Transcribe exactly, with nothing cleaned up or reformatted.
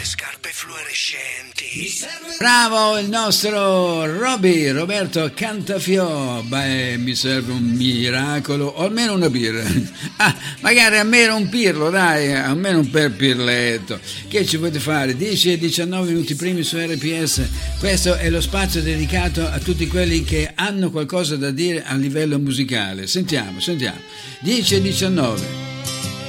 scarpe fluorescenti. Bravo il nostro Roby, Roberto Cantafio. Beh, mi serve un miracolo, o almeno una birra. Ah, magari almeno un pirlo, dai, almeno un per pirletto. Che ci potete fare? dieci e diciannove minuti primi su R P S. Questo è lo spazio dedicato a tutti quelli che hanno qualcosa da dire a livello musicale. Sentiamo, sentiamo. dieci e diciannove.